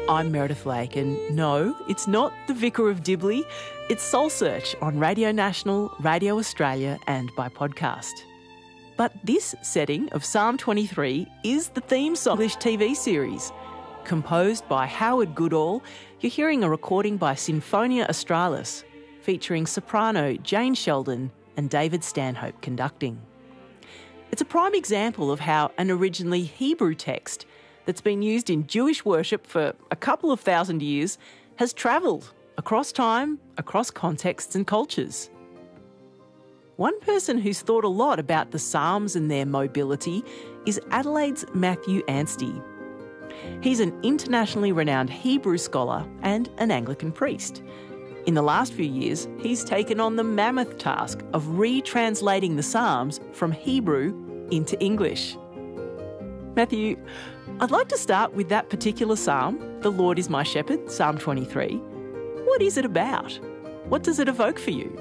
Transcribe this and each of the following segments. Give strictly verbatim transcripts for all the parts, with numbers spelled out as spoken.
I'm Meredith Lake, and no, it's not The Vicar of Dibley. It's Soul Search on Radio National, Radio Australia and by podcast. But this setting of Psalm twenty-three is the theme song of English T V series. Composed by Howard Goodall, you're hearing a recording by Sinfonia Australis, featuring soprano Jane Sheldon and David Stanhope conducting. It's a prime example of how an originally Hebrew text that's been used in Jewish worship for a couple of thousand years has travelled across time, across contexts and cultures. One person who's thought a lot about the Psalms and their mobility is Adelaide's Matthew Anstey. He's an internationally renowned Hebrew scholar and an Anglican priest. In the last few years, he's taken on the mammoth task of retranslating the Psalms from Hebrew into English. Matthew, I'd like to start with that particular psalm, The Lord is my shepherd, Psalm twenty-three. What is it about? What does it evoke for you?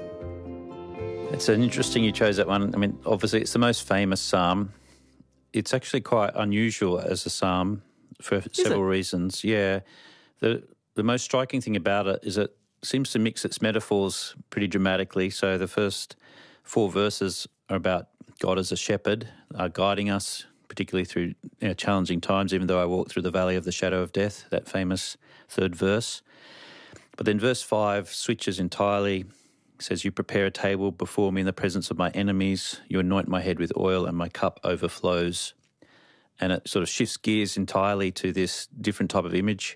It's an interesting you chose that one. I mean, obviously it's the most famous psalm. It's actually quite unusual as a psalm for is several it? reasons. Yeah. The the most striking thing about it is it seems to mix its metaphors pretty dramatically. So the first four verses are about God as a shepherd, uh, guiding us, particularly through you know, challenging times, even though I walk through the valley of the shadow of death, that famous third verse. But then verse five switches entirely. It says, you prepare a table before me in the presence of my enemies. You anoint my head with oil and my cup overflows. And it sort of shifts gears entirely to this different type of image.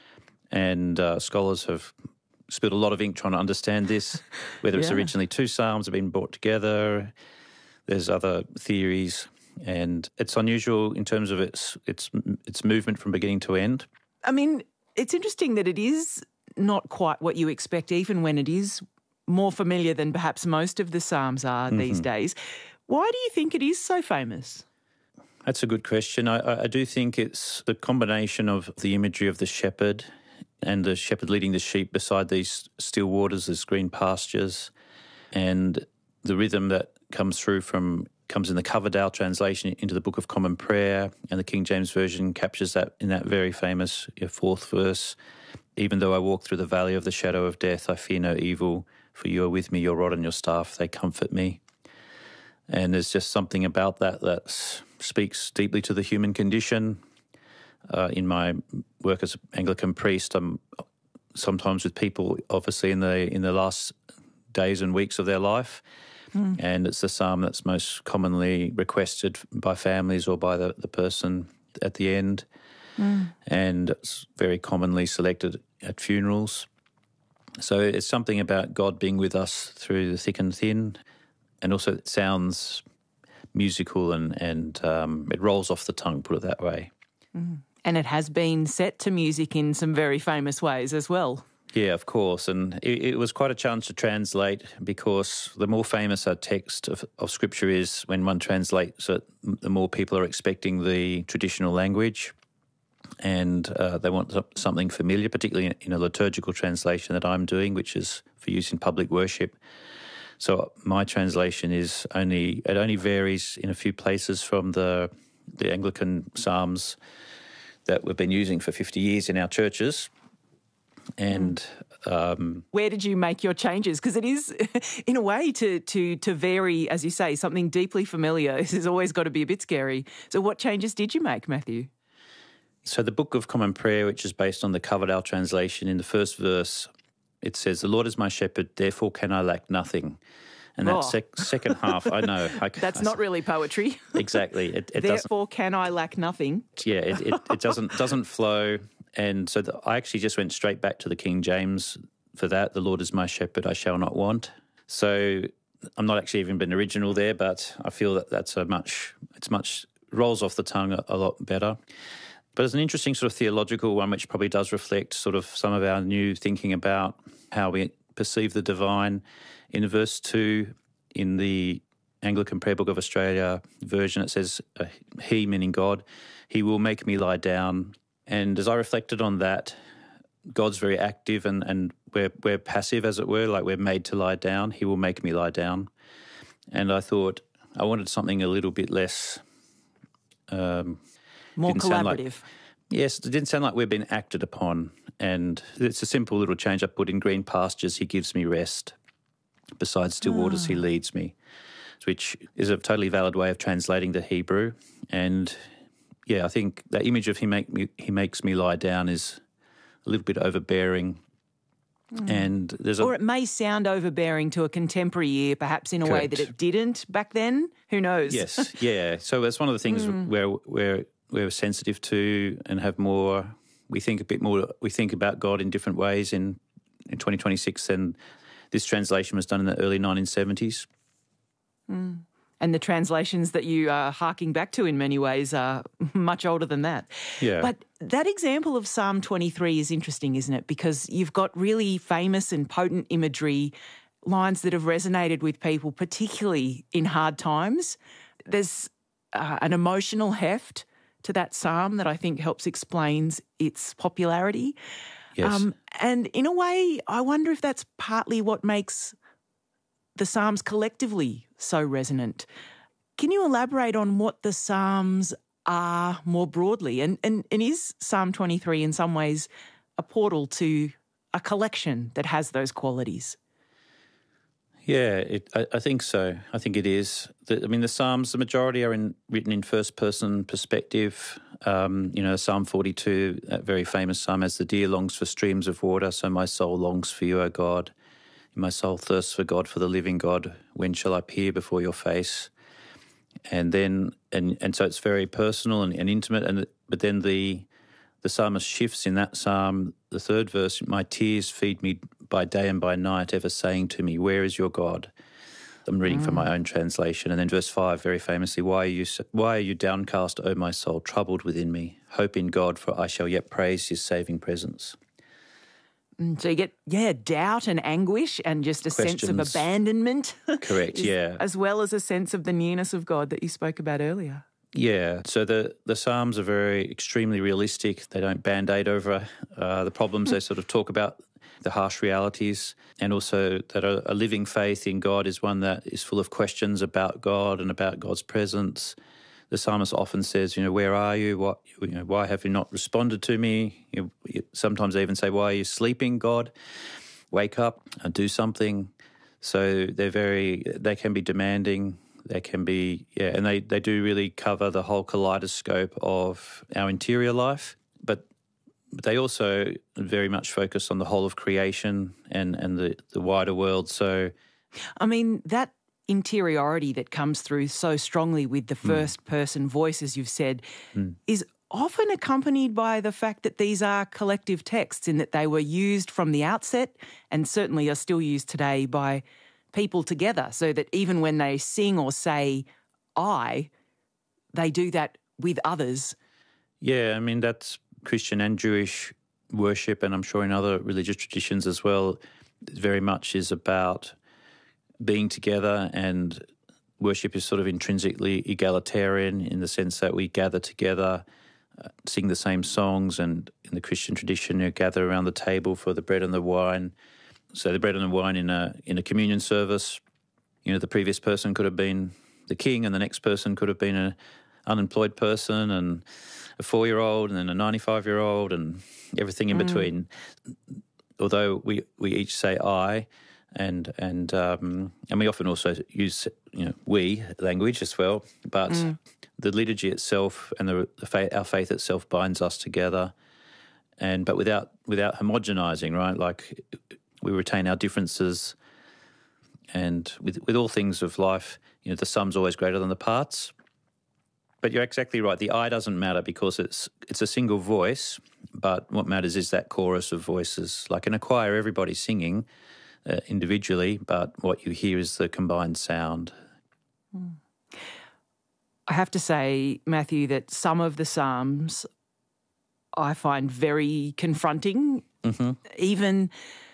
And uh, scholars have spilled a lot of ink trying to understand this, whether it's Yeah. originally two psalms have been brought together. There's other theories. And it's unusual in terms of its its its movement from beginning to end. I mean, it's interesting that it is not quite what you expect, even when it is more familiar than perhaps most of the Psalms are mm-hmm. these days. Why do you think it is so famous? That's a good question. I, I do think it's the combination of the imagery of the shepherd and the shepherd leading the sheep beside these still waters, these green pastures, and the rhythm that comes through from comes in the Coverdale translation into the Book of Common Prayer, and the King James Version captures that in that very famous you know, fourth verse. Even though I walk through the valley of the shadow of death, I fear no evil, for you are with me, your rod and your staff, they comfort me. And there's just something about that that speaks deeply to the human condition. Uh, in my work as Anglican priest, I'm sometimes with people, obviously, in the in the last days and weeks of their life, mm. and it's the psalm that's most commonly requested by families or by the, the person at the end, mm. and it's very commonly selected at funerals. So it's something about God being with us through the thick and thin, and also it sounds musical and, and um, it rolls off the tongue, put it that way. Mm. And it has been set to music in some very famous ways as well. Yeah, of course. And it, it was quite a challenge to translate because the more famous a text of, of Scripture is, when one translates it, the more people are expecting the traditional language, and uh, they want something familiar, particularly in a liturgical translation that I'm doing, which is for use in public worship. So my translation is only, it only varies in a few places from the the Anglican Psalms that we've been using for fifty years in our churches. And um, where did you make your changes? Because it is, in a way, to to to vary, as you say, something deeply familiar has always got to be a bit scary. So what changes did you make, Matthew? So the Book of Common Prayer, which is based on the Coverdale translation, in the first verse, it says, "The Lord is my shepherd, therefore can I lack nothing." And that oh. sec- second half, I know. I, That's I, not really poetry. Exactly. It, it therefore can I lack nothing. Yeah, it, it, it doesn't doesn't flow. And so the, I actually just went straight back to the King James for that. "The Lord is my shepherd, I shall not want." So I'm not actually even been original there, but I feel that that's a much, it's much, rolls off the tongue a, a lot better. But it's an interesting sort of theological one, which probably does reflect sort of some of our new thinking about how we perceive the divine. In verse two, in the Anglican Prayer Book of Australia version, it says, uh, "He," meaning God, "He will make me lie down." And as I reflected on that, God's very active and, and we're, we're passive, as it were, like we're made to lie down. He will make me lie down. And I thought I wanted something a little bit less... Um, More didn't sound collaborative. like, Yes, it didn't sound like we've been acted upon. And it's a simple little change I put in green pastures, he gives me rest. Beside still waters, he leads me, which is a totally valid way of translating the Hebrew. And, yeah, I think that image of he, make me, he makes me lie down is a little bit overbearing. Mm. And there's a, or it may sound overbearing to a contemporary ear, perhaps in a correct. way that it didn't back then. Who knows? Yes, yeah. So that's one of the things mm. where where we're sensitive to and have more. We think a bit more. We think about God in different ways in in twenty twenty-six than this translation was done in the early nineteen seventies. Mm. And the translations that you are harking back to in many ways are much older than that. Yeah. But that example of Psalm twenty-three is interesting, isn't it? Because you've got really famous and potent imagery, lines that have resonated with people, particularly in hard times. There's uh, an emotional heft to that psalm that I think helps explains its popularity. Yes. Um, and in a way, I wonder if that's partly what makes the Psalms collectively so resonant. Can you elaborate on what the Psalms are more broadly? And, and, and is Psalm twenty-three in some ways a portal to a collection that has those qualities? Yeah, it, I, I think so. I think it is. The, I mean, the Psalms, the majority are in, written in first-person perspective. Um, you know, Psalm forty-two, that very famous psalm, as the deer longs for streams of water, so my soul longs for you, O God. My soul thirsts for God, for the living God. When shall I appear before your face? And then, and and so it's very personal and, and intimate. And but then the the psalmist shifts in that psalm. The third verse: my tears feed me by day and by night, ever saying to me, "Where is your God?" I'm reading mm. from my own translation. And then verse five, very famously: Why are you why are you downcast, O my soul, troubled within me? Hope in God, for I shall yet praise His saving presence. So you get, yeah, doubt and anguish and just a Questions. sense of abandonment. Correct, yeah. As well as a sense of the nearness of God that you spoke about earlier. Yeah, so the, the Psalms are very extremely realistic. They don't band-aid over uh, the problems. They sort of talk about the harsh realities, and also that a, a living faith in God is one that is full of questions about God and about God's presence. The psalmist often says, you know, where are you? What, you know, why have you not responded to me? You, you sometimes they even say, why are you sleeping, God? Wake up and do something. So they're very, they can be demanding. They can be, yeah, and they, they do really cover the whole kaleidoscope of our interior life. But they also very much focus on the whole of creation and, and the, the wider world. So, I mean, that interiority that comes through so strongly with the first-person mm. voice, as you've said, mm. is often accompanied by the fact that these are collective texts in that they were used from the outset and certainly are still used today by people together, so that even when they sing or say I, they do that with others. Yeah, I mean, that's Christian and Jewish worship, and I'm sure in other religious traditions as well, very much is about being together, and worship is sort of intrinsically egalitarian in the sense that we gather together, uh, sing the same songs, and in the Christian tradition you gather around the table for the bread and the wine. So the bread and the wine in a in a communion service, you know, the previous person could have been the king and the next person could have been an unemployed person and a four-year-old and then a ninety-five-year-old and everything in mm. between. Although we, we each say I, And and um, and we often also use, you know, we language as well. But mm. the liturgy itself and the, the faith, our faith itself binds us together, and but without without homogenizing, right? Like we retain our differences, and with with all things of life, you know, the sum's always greater than the parts. But you're exactly right. The I doesn't matter because it's it's a single voice. But what matters is that chorus of voices. Like in a choir, everybody's singing Uh, individually, but what you hear is the combined sound. Mm. I have to say, Matthew, that some of the Psalms I find very confronting, mm-hmm. even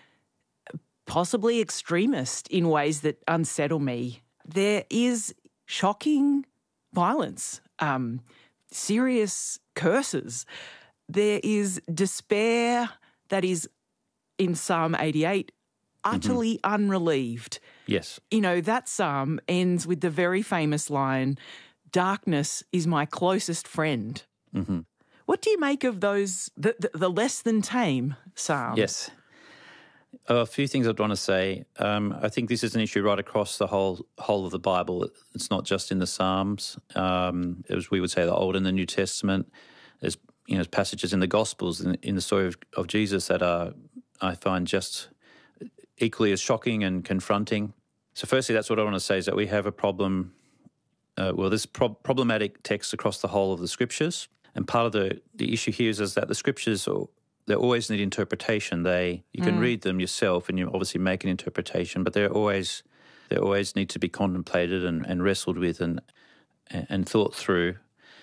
possibly extremist in ways that unsettle me. There is shocking violence, um, serious curses. There is despair that is in Psalm eighty-eight utterly mm-hmm. unrelieved. Yes. You know, that psalm ends with the very famous line, "Darkness is my closest friend." Mm-hmm. What do you make of those, the, the, the less than tame psalms? Yes. Uh, a few things I'd want to say. Um, I think this is an issue right across the whole whole of the Bible. It's not just in the Psalms. Um, as we would say, the Old and the New Testament. There's you know passages in the Gospels in, in the story of, of Jesus that are I find just equally as shocking and confronting. So, firstly, that's what I want to say is that we have a problem. Uh, well, there's pro- problematic texts across the whole of the Scriptures, and part of the the issue here is, is that the Scriptures are, they always need interpretation. They you can mm. read them yourself and you obviously make an interpretation, but they're always they always need to be contemplated and, and wrestled with and and thought through.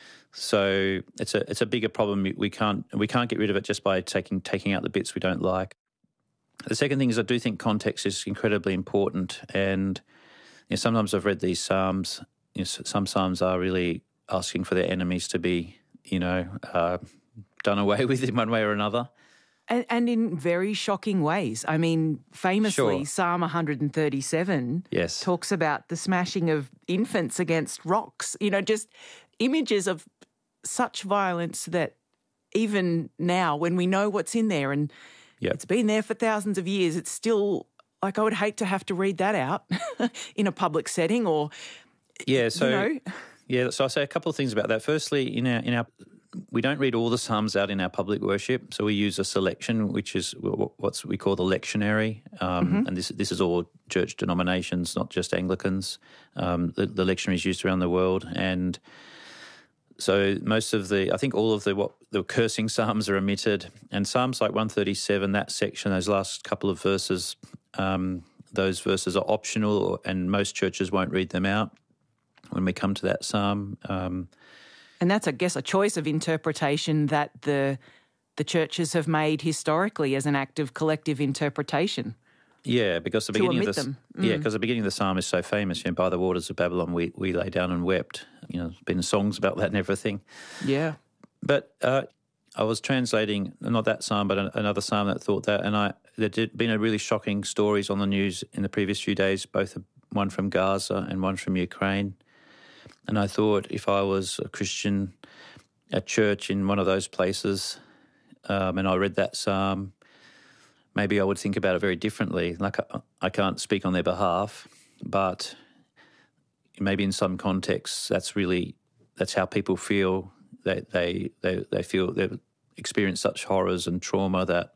So it's a it's a bigger problem. We can't we can't get rid of it just by taking taking out the bits we don't like. The second thing is I do think context is incredibly important, and you know, sometimes I've read these psalms. You know, some psalms are really asking for their enemies to be you know uh, done away with in one way or another. And, and in very shocking ways. I mean, famously, sure. Psalm one thirty-seven yes. talks about the smashing of infants against rocks, you know, just images of such violence that even now, when we know what's in there and yep. it's been there for thousands of years, it's still, like, I would hate to have to read that out in a public setting or, yeah, so, you know. Yeah, so I'll say a couple of things about that. Firstly, in our in our we don't read all the psalms out in our public worship, so we use a selection, which is what we call the lectionary, um, mm-hmm. and this this is all church denominations, not just Anglicans. Um, the, the lectionary is used around the world, and so most of the, I think all of the what the cursing psalms are omitted, and psalms like one thirty-seven, that section, those last couple of verses, um, those verses are optional, and most churches won't read them out when we come to that psalm. Um, And that's, I guess, a choice of interpretation that the the churches have made historically as an act of collective interpretation. Yeah, because the to beginning omit of the them. Mm. yeah, Mm. because the beginning of the psalm is so famous. You know, by the waters of Babylon, we we lay down and wept. You know, there's been songs about that and everything. Yeah, but uh, I was translating not that psalm, but another psalm that thought that, and I there did been a really shocking stories on the news in the previous few days, both one from Gaza and one from Ukraine. And I thought if I was a Christian at church in one of those places um, and I read that psalm, maybe I would think about it very differently. Like I, I can't speak on their behalf, but maybe in some contexts that's really, that's how people feel. They they they, they feel they've experienced such horrors and trauma that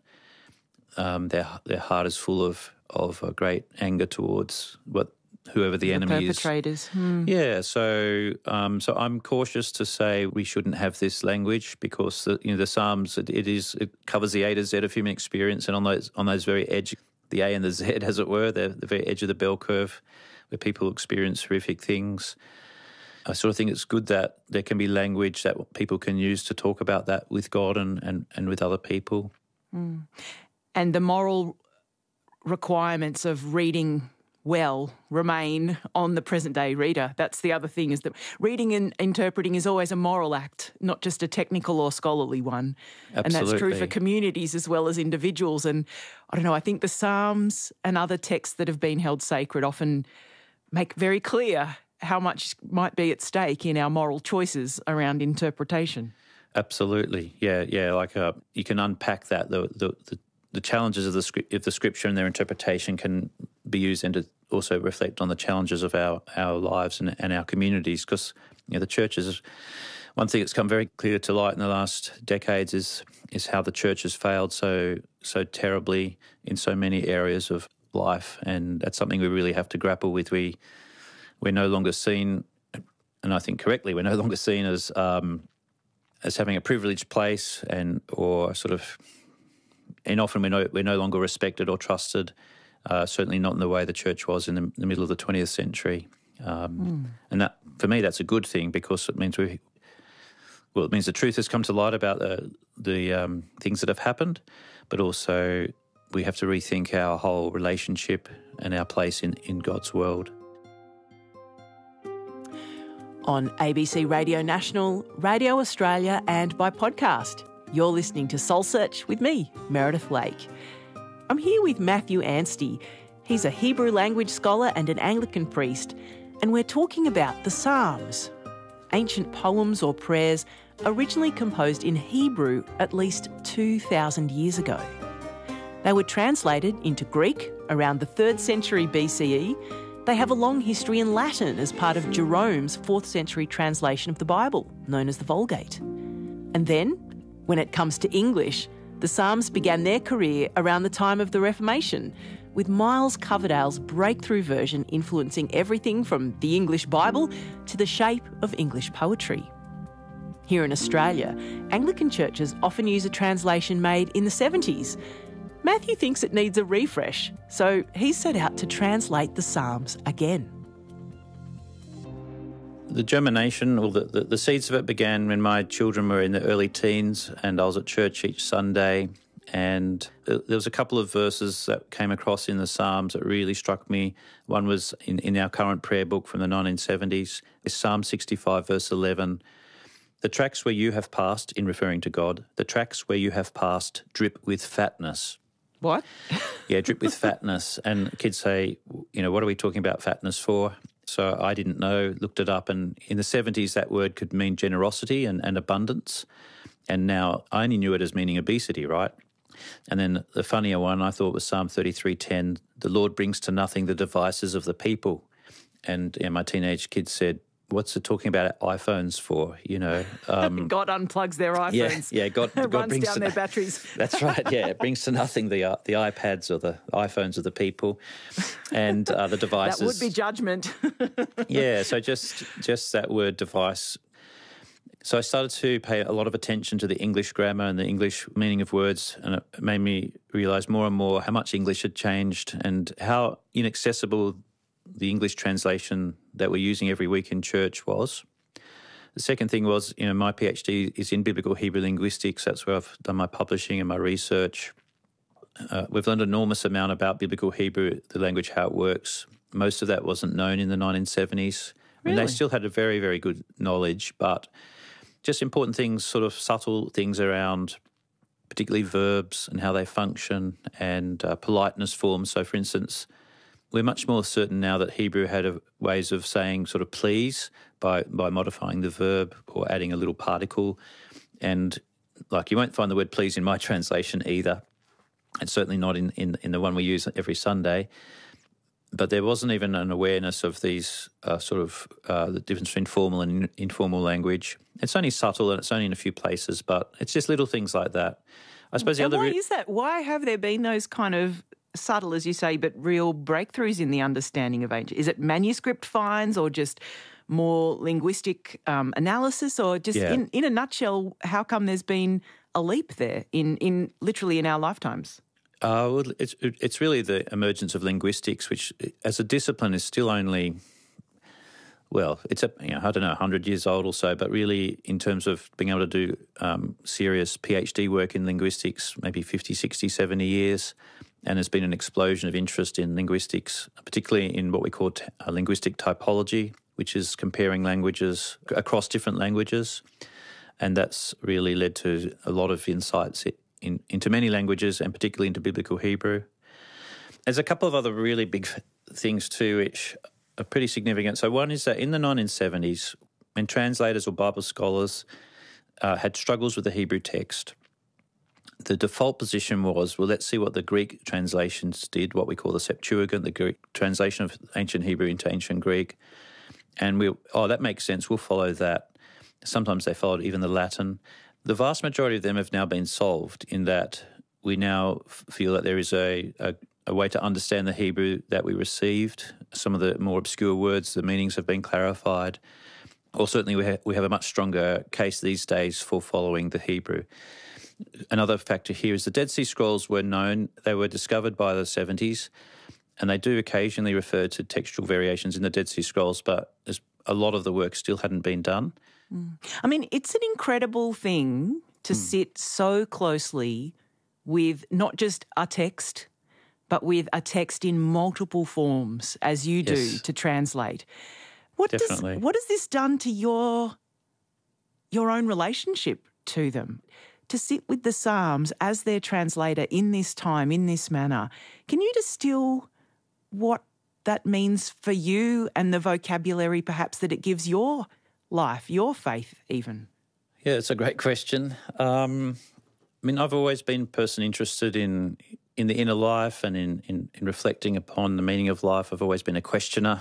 um, their their heart is full of, of a great anger towards what whoever the, the enemy perpetrators. is. Hmm. Yeah, so um, so I'm cautious to say we shouldn't have this language because the, you know the Psalms it, it is it covers the A to Z of human experience, and on those on those very edge, the A and the Z, as it were, the the very edge of the bell curve, where people experience horrific things. I sort of think it's good that there can be language that people can use to talk about that with God and and, and with other people. Mm. And the moral requirements of reading well remain on the present-day reader. That's the other thing, is that reading and interpreting is always a moral act, not just a technical or scholarly one. Absolutely. And that's true for communities as well as individuals. And I don't know, I think the Psalms and other texts that have been held sacred often make very clear how much might be at stake in our moral choices around interpretation. Absolutely. Yeah, yeah. Like uh, you can unpack that. The, the, the The challenges of the script, of the scripture and their interpretation can be used and to also reflect on the challenges of our, our lives and, and our communities. Because you know, the church is one thing that's come very clear to light in the last decades is is how the church has failed so so terribly in so many areas of life, and that's something we really have to grapple with. We we're no longer seen, and I think correctly, we're no longer seen as um, as having a privileged place and or sort of. And often we're no, we're no longer respected or trusted, uh, certainly not in the way the church was in the, the middle of the twentieth century. Um, mm. And that, for me, that's a good thing because it means we, well, it means the truth has come to light about the, the um, things that have happened, but also we have to rethink our whole relationship and our place in, in God's world. On A B C Radio National, Radio Australia and by podcast. You're listening to Soul Search with me, Meredith Lake. I'm here with Matthew Anstey. He's a Hebrew language scholar and an Anglican priest, and we're talking about the Psalms, ancient poems or prayers originally composed in Hebrew at least two thousand years ago. They were translated into Greek around the third century B C E. They have a long history in Latin as part of Jerome's fourth century translation of the Bible, known as the Vulgate. And then, when it comes to English, the Psalms began their career around the time of the Reformation, with Miles Coverdale's breakthrough version influencing everything from the English Bible to the shape of English poetry. Here in Australia, Anglican churches often use a translation made in the seventies. Matthew thinks it needs a refresh, so he's set out to translate the Psalms again. The germination, or the, the, the seeds of it, began when my children were in the early teens and I was at church each Sunday. And there was a couple of verses that came across in the Psalms that really struck me. One was in, in our current prayer book from the nineteen seventies, is Psalm sixty-five, verse eleven. The tracks where you have passed, in referring to God, the tracks where you have passed drip with fatness. What? Yeah, drip with fatness. And kids say, you know, what are we talking about fatness for? So I didn't know, looked it up, and in the seventies that word could mean generosity and, and abundance. And now I only knew it as meaning obesity, right? And then the funnier one I thought was Psalm thirty-three ten, the Lord brings to nothing the devices of the people. And you know, my teenage kids said, what's it talking about iPhones for, you know? Um, God unplugs their iPhones. Yeah, yeah God, God runs brings down to, their batteries. That's right, yeah. It brings to nothing the uh, the iPads or the iPhones of the people and uh, the devices. That would be judgment. Yeah, so just just that word device. So I started to pay a lot of attention to the English grammar and the English meaning of words, and it made me realise more and more how much English had changed and how inaccessible the English translation that we're using every week in church was. The second thing was, you know, my PhD is in biblical Hebrew linguistics. That's where I've done my publishing and my research. Uh, we've learned an enormous amount about biblical Hebrew, the language, how it works. Most of that wasn't known in the nineteen seventies. Really? I mean, they still had a very, very good knowledge, but just important things, sort of subtle things around particularly verbs and how they function and uh, politeness forms. So, for instance, we're much more certain now that Hebrew had a, ways of saying sort of please by, by modifying the verb or adding a little particle. And like you won't find the word please in my translation either. It's certainly not in, in, in the one we use every Sunday. But there wasn't even an awareness of these uh, sort of uh, the difference between formal and informal language. It's only subtle and it's only in a few places, but it's just little things like that. I suppose the and other why re- is that? Why have there been those kind of subtle, as you say, but real breakthroughs in the understanding of ancient? Is it manuscript finds or just more linguistic um, analysis, or just yeah. in, in a nutshell, how come there's been a leap there in, in literally in our lifetimes? Uh, well, it's it's really the emergence of linguistics, which as a discipline is still only, well, it's a, you know, I don't know, one hundred years old or so, but really in terms of being able to do um, serious PhD work in linguistics, maybe fifty, sixty, seventy years. And there's been an explosion of interest in linguistics, particularly in what we call t- uh, linguistic typology, which is comparing languages across different languages. And that's really led to a lot of insights in, into many languages and particularly into biblical Hebrew. There's a couple of other really big things too which are pretty significant. So one is that in the nineteen seventies, when translators or Bible scholars uh, had struggles with the Hebrew text, the default position was, well, let's see what the Greek translations did, what we call the Septuagint, the Greek translation of ancient Hebrew into ancient Greek. And we, oh, that makes sense, we'll follow that. Sometimes they followed even the Latin. The vast majority of them have now been solved in that we now feel that there is a, a, a way to understand the Hebrew that we received. Some of the more obscure words, the meanings have been clarified. Or certainly we, ha- we have a much stronger case these days for following the Hebrew. Another factor here is the Dead Sea Scrolls were known. They were discovered by the seventies, and they do occasionally refer to textual variations in the Dead Sea Scrolls, but a lot of the work still hadn't been done. Mm. I mean, it's an incredible thing to mm. sit so closely with not just a text, but with a text in multiple forms, as you do, yes. to translate. What Definitely. does what has this done to your your own relationship to them? To sit with the Psalms as their translator in this time, in this manner, can you distill what that means for you and the vocabulary perhaps that it gives your life, your faith even? Yeah, it's a great question. Um, I mean, I've always been a person interested in in the inner life and in, in, in reflecting upon the meaning of life. I've always been a questioner.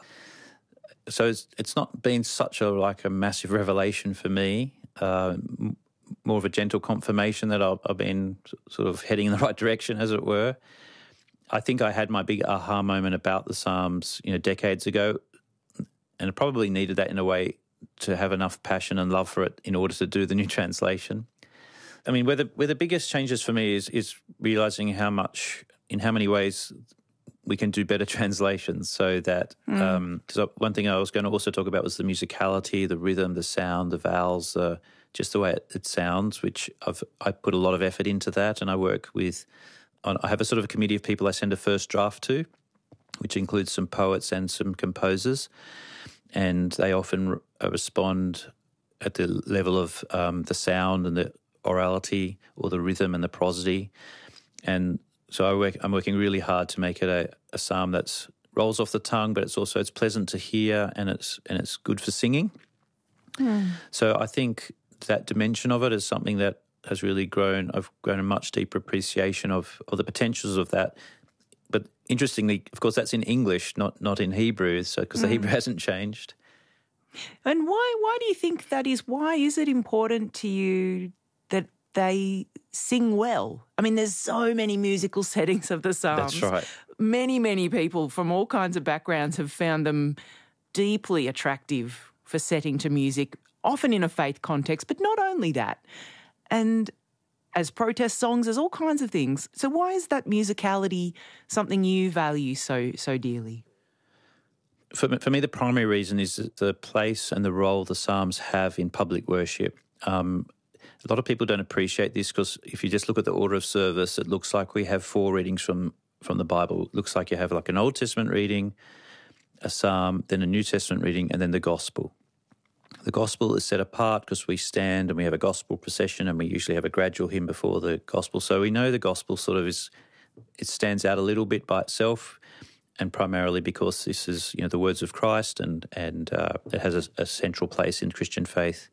So it's, it's not been such a like a massive revelation for me, uh, m- more of a gentle confirmation that I've, I've been sort of heading in the right direction, as it were. I think I had my big aha moment about the Psalms, you know, decades ago, and I probably needed that in a way to have enough passion and love for it in order to do the new translation. I mean, where the where the biggest changes for me is is realising how much, in how many ways we can do better translations, so that, mm. um, cause one thing I was going to also talk about was the musicality, the rhythm, the sound, the vowels, uh, just the way it, it sounds, which I've I put a lot of effort into that, and I work with, on, I have a sort of a committee of people I send a first draft to, which includes some poets and some composers, and they often respond at the level of um, the sound and the orality or the rhythm and the prosody, and so I work, I'm working really hard to make it a, a psalm that's rolls off the tongue, but it's also it's pleasant to hear, and it's and it's good for singing. Mm. So I think that dimension of it is something that has really grown. I've grown a much deeper appreciation of, of the potentials of that. But interestingly, of course, that's in English, not not in Hebrew, so because mm. the Hebrew hasn't changed. And why why do you think that is? Why is it important to you that they sing well? I mean, there's so many musical settings of the Psalms. That's right. Many, many people from all kinds of backgrounds have found them deeply attractive for setting to music, often in a faith context, but not only that. And as protest songs, there's all kinds of things. So why is that musicality something you value so so dearly? For me, for me, the primary reason is the place and the role the Psalms have in public worship. Um, A lot of people don't appreciate this because if you just look at the order of service, it looks like we have four readings from, from the Bible. It looks like you have like an Old Testament reading, a psalm, then a New Testament reading, and then the gospel. The gospel is set apart because we stand and we have a gospel procession, and we usually have a gradual hymn before the gospel. So we know the gospel sort of is, it stands out a little bit by itself, and primarily because this is, you know, the words of Christ, and, and uh, it has a, a central place in Christian faith.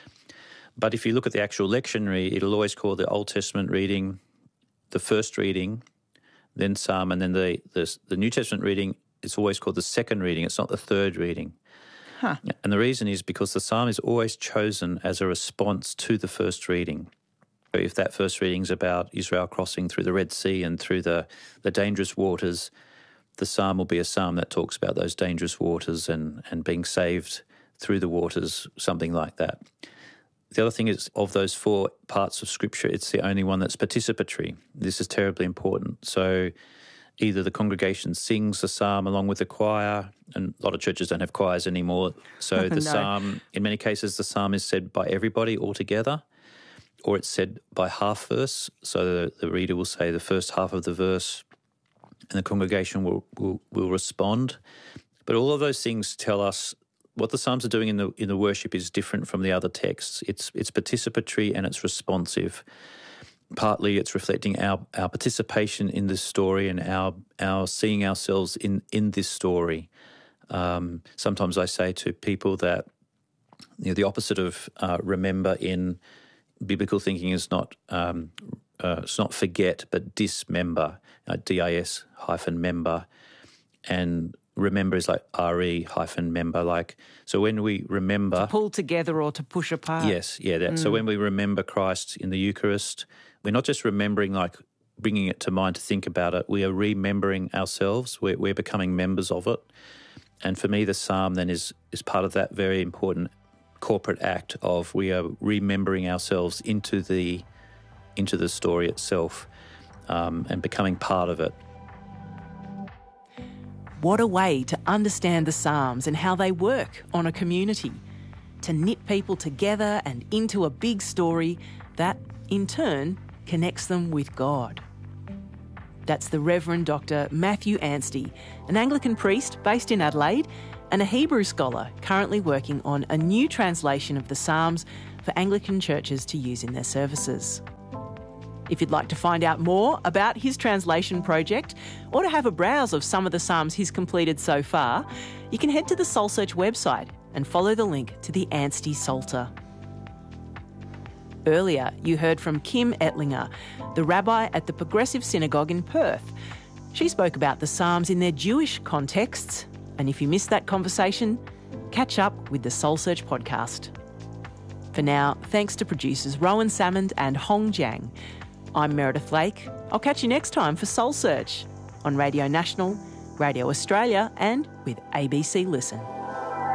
But if you look at the actual lectionary, it'll always call the Old Testament reading the first reading, then Psalm, and then the, the, the New Testament reading, it's always called the second reading. It's not the third reading. Huh. And the reason is because the Psalm is always chosen as a response to the first reading. So if that first reading is about Israel crossing through the Red Sea and through the, the dangerous waters, the Psalm will be a psalm that talks about those dangerous waters and, and being saved through the waters, something like that. The other thing is, of those four parts of Scripture, it's the only one that's participatory. This is terribly important. So either the congregation sings the psalm along with the choir, and a lot of churches don't have choirs anymore. So the no. psalm, in many cases, the psalm is said by everybody all together, or it's said by half verse. So the, the reader will say the first half of the verse, and the congregation will, will, will respond. But all of those things tell us what the Psalms are doing in the in the worship is different from the other texts. It's it's participatory and it's responsive. Partly it's reflecting our, our participation in this story and our our seeing ourselves in, in this story. Um, sometimes I say to people that, you know, the opposite of uh, remember in biblical thinking is not um, uh, it's not forget, but dismember, uh, D I S hyphen member, and remember is like R E hyphen member, like, so when we remember... To pull together or to push apart. Yes, yeah. That. Mm. So when we remember Christ in the Eucharist, we're not just remembering, like bringing it to mind to think about it, we are remembering ourselves, we're, we're becoming members of it. And for me, the psalm then is is part of that very important corporate act of we are remembering ourselves into the, into the story itself, um, and becoming part of it. What a way to understand the Psalms and how they work on a community, to knit people together and into a big story that, in turn, connects them with God. That's the Reverend Doctor Matthew Anstey, an Anglican priest based in Adelaide and a Hebrew scholar currently working on a new translation of the Psalms for Anglican churches to use in their services. If you'd like to find out more about his translation project or to have a browse of some of the Psalms he's completed so far, you can head to the Soul Search website and follow the link to the Anstey Psalter. Earlier, you heard from Kim Ettlinger, the rabbi at the Progressive Synagogue in Perth. She spoke about the Psalms in their Jewish contexts, and if you missed that conversation, catch up with the Soul Search podcast. For now, thanks to producers Rowan Salmond and Hong Jiang. I'm Meredith Lake. I'll catch you next time for Soul Search on Radio National, Radio Australia and with A B C Listen.